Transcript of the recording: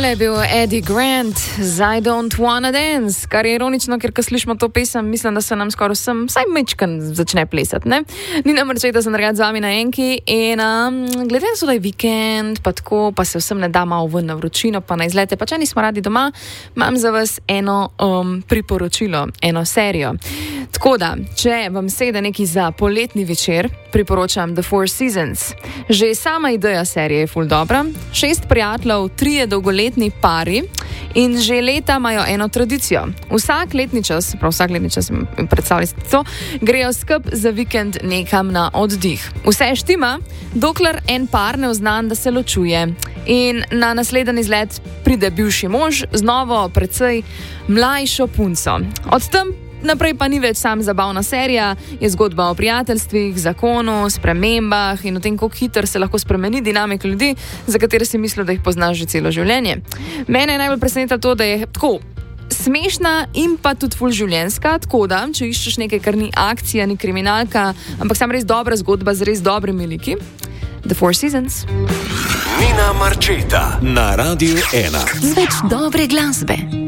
Tole je bil Eddie Grant z I Don't Wanna Dance, kar je ironično, ker ko slišimo to pesem, mislim, da se nam skoraj vsem, vsaj mečkan začne plesati, ne? Nina Marčeta sem naredila z vami na Enki in glede na to, da je vikend, pa tako, pa se vsem ne da malo ven na vročino, pa na izlete, pa če nismo radi doma, imam za vas eno priporočilo, eno serijo. Tako da, če vam sede neki za poletni večer, priporočam The Four Seasons. Že sama ideja serije je ful dobra. 6 prijateljev, 3 dolgoletni pari in že leta imajo eno tradicijo. Vsak letni čas predstavljate to, grejo skup za vikend nekam na oddih. Vse štima, dokler en par ne oznan, da se ločuje. In na naslednji izlet pride bivši mož z novo, precej mlajšo punco. Od tam naprej pa ni več sam zabavna serija, je zgodba o prijateljstvih, zakonu, spremembah in o tem, kako hitro se lahko spremeni dinamika ljudi, za katere si mislil, da jih poznaš že celo življenje. Mene je najbolj presenetilo to, da je tako smešna in pa tudi ful življenjska, tako da, če iščeš nekaj, kar ni akcija, ni kriminalka, ampak sam res dobra zgodba z res dobrimi liki, The Four Seasons. Nina Marčeta na Radiu 1. Z več dobre glasbe.